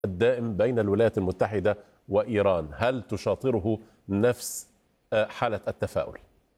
الدائم بين الولايات المتحدة وإيران، هل تشاطره نفس حالة التفاؤل؟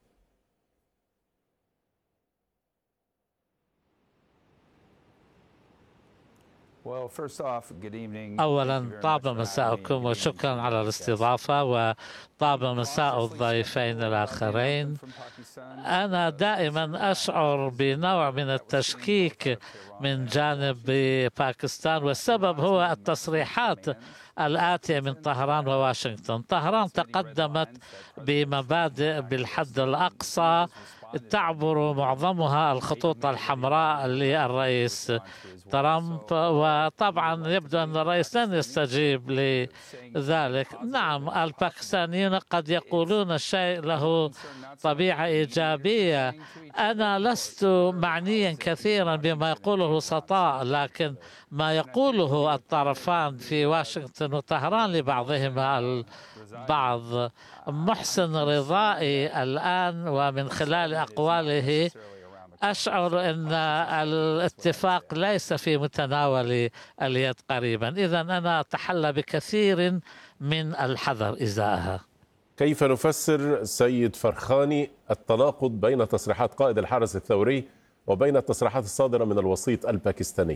أولا طاب مساءكم وشكرا على الاستضافة، وطاب مساء الضيفين الآخرين. أنا دائما أشعر بنوع من التشكيك من جانب باكستان، والسبب هو التصريحات الآتية من طهران وواشنطن. طهران تقدمت بمبادئ بالحد الأقصى تعبر معظمها الخطوط الحمراء للرئيس ترامب، وطبعا يبدو أن الرئيس لن يستجيب لذلك. نعم، الباكستانيون قد يقولون الشيء له طبيعة إيجابية. أنا لست معنيا كثيرا بما يقوله الوسطاء، لكن ما يقوله الطرفان في واشنطن وطهران لبعضهما البعض. محسن رضائي الآن ومن خلال أقواله أشعر أن الاتفاق ليس في متناول اليد قريبا، إذا أنا أتحلى بكثير من الحذر إزاءها. كيف نفسر سيد فرخاني التناقض بين تصريحات قائد الحرس الثوري وبين التصريحات الصادرة من الوسيط الباكستاني؟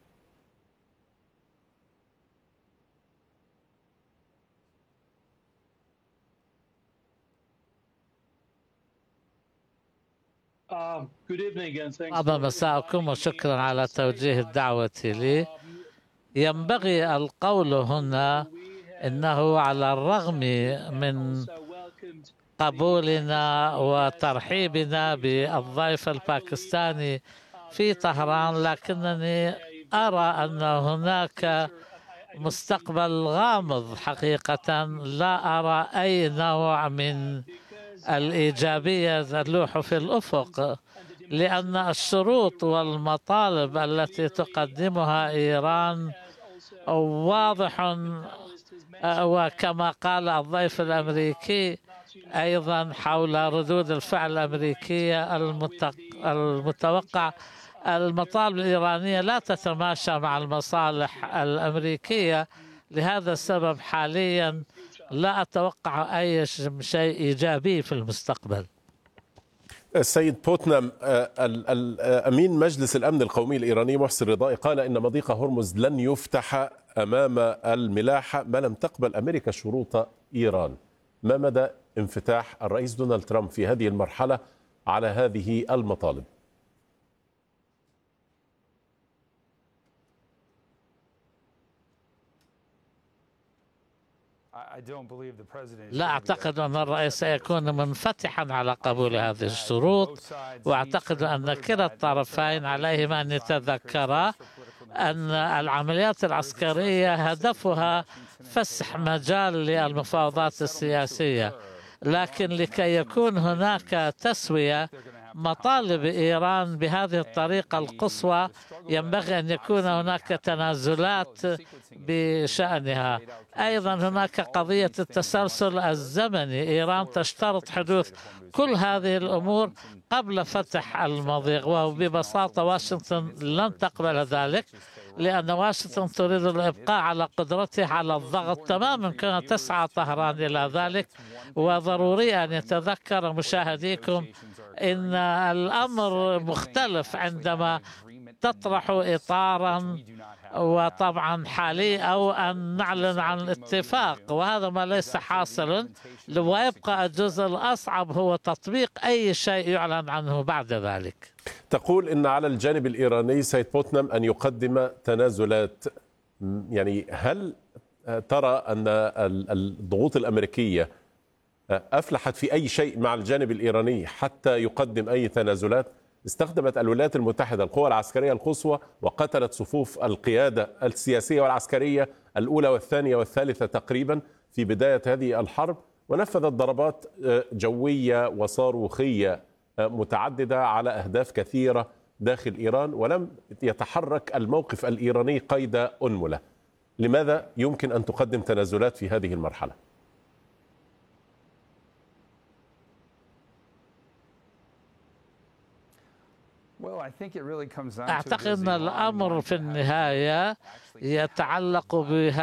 طاب مساءكم وشكرا على توجيه الدعوة لي. ينبغي القول هنا إنه على الرغم من قبولنا وترحيبنا بالضيف الباكستاني في طهران، لكنني أرى أن هناك مستقبل غامض حقيقة. لا أرى أي نوع من الإيجابية تلوح في الأفق، لأن الشروط والمطالب التي تقدمها إيران واضح، وكما قال الضيف الأمريكي أيضا حول ردود الفعل الأمريكية المتوقع، المطالب الإيرانية لا تتماشى مع المصالح الأمريكية. لهذا السبب حاليا لا أتوقع أي شيء إيجابي في المستقبل. السيد بوتنام، أمين مجلس الأمن القومي الإيراني محسن رضائي قال إن مضيق هرمز لن يفتح أمام الملاحة ما لم تقبل أمريكا شروط إيران. ما مدى انفتاح الرئيس دونالد ترامب في هذه المرحلة على هذه المطالب؟ لا أعتقد أن الرئيس سيكون منفتحا على قبول هذه الشروط، وأعتقد أن كلا الطرفين عليهما أن يتذكرا أن العمليات العسكرية هدفها فسح مجال للمفاوضات السياسية، لكن لكي يكون هناك تسوية مطالب إيران بهذه الطريقة القصوى ينبغي أن يكون هناك تنازلات بشأنها. أيضا هناك قضية التسلسل الزمني، إيران تشترط حدوث كل هذه الأمور قبل فتح المضيق، وببساطة واشنطن لن تقبل ذلك، لأن واشنطن تريد الإبقاء على قدرتها على الضغط تماما كما تسعى طهران إلى ذلك. وضروري أن يتذكر مشاهديكم إن الأمر مختلف عندما تطرح إطارا وطبعا حالي أو أن نعلن عن الاتفاق، وهذا ما ليس حاصلا. ويبقى الجزء الأصعب هو تطبيق أي شيء يعلن عنه بعد ذلك. تقول إن على الجانب الإيراني سيد بوتنام أن يقدم تنازلات، يعني هل ترى أن الضغوط الأمريكية أفلحت في أي شيء مع الجانب الإيراني حتى يقدم أي تنازلات؟ استخدمت الولايات المتحدة القوى العسكرية القصوى وقتلت صفوف القيادة السياسية والعسكرية الأولى والثانية والثالثة تقريبا في بداية هذه الحرب، ونفذت ضربات جوية وصاروخية متعددة على أهداف كثيرة داخل إيران، ولم يتحرك الموقف الإيراني قيد أنملة. لماذا يمكن أن تقدم تنازلات في هذه المرحلة؟ أعتقد أن الأمر في النهاية يتعلق بها